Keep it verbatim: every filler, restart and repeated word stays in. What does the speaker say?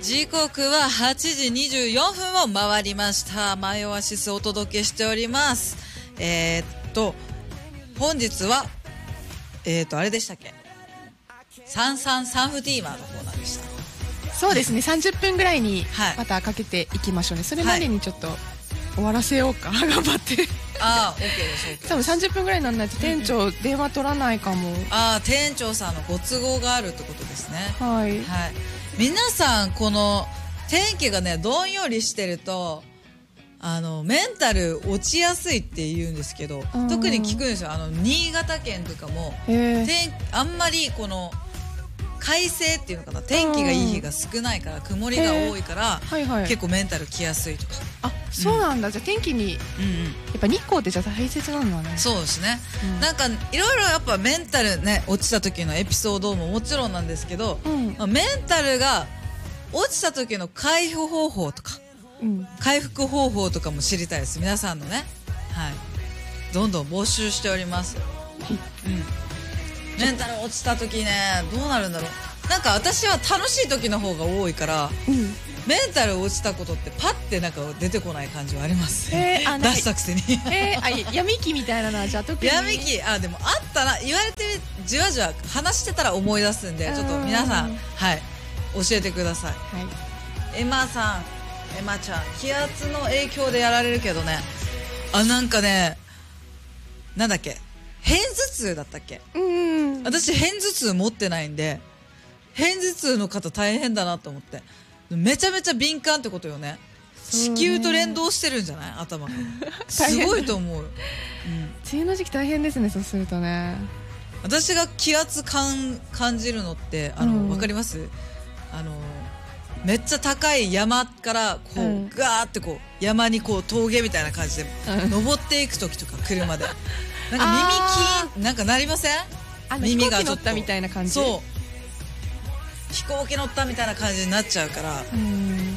時刻ははちじにじゅうよんぷんを回りました。マイオアシスをお届けしております。えー、っと本日はえー、っとあれでしたっけ、サンサンサンフディーマーのコーナーでした。 そうですね、さんじゅっぷんぐらいにまたかけていきましょうね。それまでにちょっと終わらせようか、はい、頑張ってああ OK です OK です。 多分さんじゅっぷんぐらいにならないと店長電話取らないかも。 ああ、店長さんのご都合があるってことですね。 はい、 はい、皆さんこの天気がねどんよりしてるとあのメンタル落ちやすいって言うんですけど、特に聞くんですよ。あの新潟県とかも天あんまりこの快晴っていうのかな、天気がいい日が少ないから、曇りが多いから、はいはい、結構メンタル来やすいとか。 あ、そうなんだ、うん、じゃあ天気に、うんうん、やっぱ日光ってじゃあ大切なんだね。 そうですね、うん、なんかいろいろやっぱメンタルね落ちた時のエピソードももちろんなんですけど、うんまあ、メンタルが落ちた時の回復方法とか、うん、回復方法とかも知りたいです。皆さんのね、はい、どんどん募集しております、うんメンタル落ちた時ねどうなるんだろう。なんか私は楽しい時の方が多いから、うん、メンタル落ちたことってパッてなんか出てこない感じはあります、えー、出したくせにえー、あ闇期みたいなのはじゃあ特に闇期あでもあったな、言われてじわじわ話してたら思い出すんで、ちょっと皆さんはい教えてください、はい、エマさんエマちゃん気圧の影響でやられるけどね、あなんかねなんだっけ片頭痛だったっけ。うん私片頭痛持ってないんで片頭痛の方大変だなと思って、めちゃめちゃ敏感ってことよね。子宮と連動してるんじゃない頭がすごいと思う、うん、梅雨の時期大変ですね。そうするとね私が気圧感感じるのってあの、うん、分かります？あのめっちゃ高い山からこう、うん、ガーってこう山にこう峠みたいな感じで登っていく時とか車でなんか耳キーンなんかなりません？ あの耳がちょっと飛行機乗ったみたいな感じ。 そう飛行機乗ったみたいな感じになっちゃうから、うん